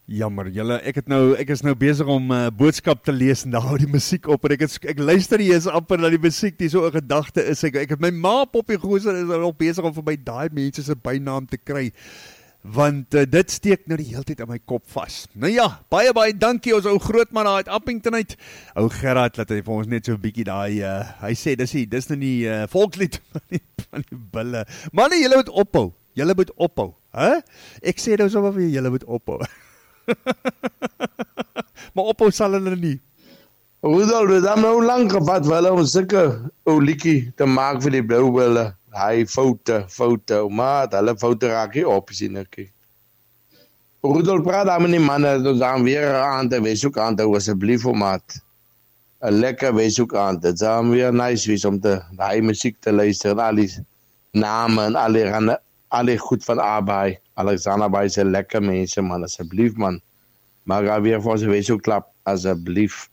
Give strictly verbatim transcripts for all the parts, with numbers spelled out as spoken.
Jammer, julle, ek het nou ek is nou besig om 'n uh, boodskap te lees en daar hou die musiek op en ek het, ek luister nie eens amper na die musiek, die so 'n gedagte is ek ek het my ma Poppie Goser is al besig om vir my daai mense se bynaam te kry. Want uh, dit steek nou die hele tyd in my kop vas. Nou ja, baie baie dankie ons ou grootman daar uit Appington uit. Ou Gerard laat hy vir ons net so 'n bietjie daai uh, hy sê dis die dis nou nie uh, volkslied van die, van die bulle. Manne, julle moet ophou. Julle moet ophou, hè? Ek sê nou sommer vir julle moet ophou. Maar ophou sal hulle nie. Rudolf, dit het nou lang gevat vir hulle om sulke ou liedjie te maak vir die blou bulle. Hy foute, foute, maar hulle foute raak nie op, sien ek. Rudolf, praat daar met die manne, dan gaan weer aan te wees ook aan te, asseblief om maat. Een lekker wees ook aan te, het zou weer nice wees om te, die muziek te luisteren, al die namen en al die, al die goed van Abai. Alexander Abai is een lekker mensen, man, asseblief, man. Maar ga weer voor zijn wees ook klap, asseblief.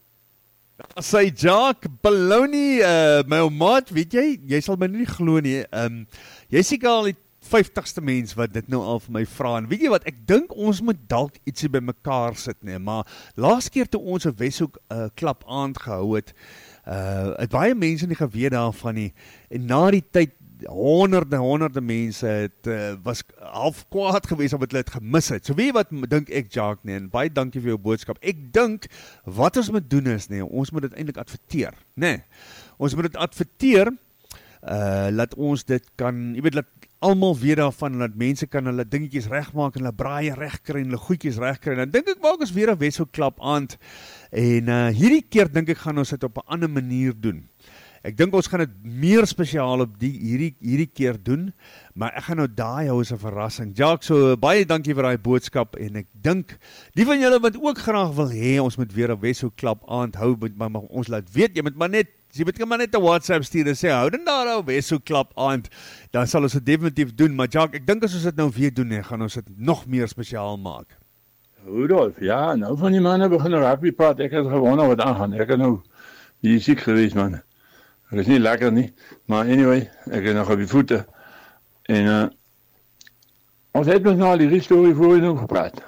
Sy Jacques Balloni, uh, my ou maat, weet jy, jy sal my nie glo nie, um, jy is seker al die vyftigste mens wat dit nou al vir my vra, en weet jy wat, ek dink ons moet dalk ietsie by mekaar sit, nee, maar laas keer toe ons 'n Weshoek uh, klap aand gehou het, uh, het baie mense nie geweet daarvan nie, en na die tyd, honderde, honderde mense het, uh, was half kwaad geweest omdat hulle het gemis het. So weet jy wat dink ek, Jacques, nee, en baie dankie vir jou boodskap. Ek dink, wat ons moet doen is, nee, ons moet dit eintlik adverteer, nee, ons moet dit adverteer, uh, laat ons dit kan, jy weet, laat almal weet daarvan, laat mense kan hulle dingetjies regmaak en hulle braaie regkry en hulle goedjies regkry, en dan dink ek maak ons weer 'n Weshoek klap aand, en uh, hierdie keer dink ek gaan ons dit op 'n ander manier doen. Ek dink ons gaan dit meer spesiaal op die hierdie hierdie keer doen, maar ek gaan nou daai hou as 'n verrassing. Jacques, so baie dankie vir daai boodskap, en ek dink die van julle wat ook graag wil hê ons moet weer 'n Weshoek klap aand hou, maar, maar ons laat weet, jy moet maar net jy moet maar net 'n WhatsApp stuur en sê hou dan daar 'n Weshoek klap aand, dan sal ons dit definitief doen, maar Jacques, ek dink as ons dit nou weer doen, nee, gaan ons dit nog meer spesiaal maak. Rudolf, ja, nou van die manne begin nou happy praat, ek het gewoon wat aangaan, ek het nou hier siek geweest, man. Het is niet lekker, niet. Maar anyway, ik heb nog op je voeten. En uh, ons heeft nog naar die historie voor je nog gepraat.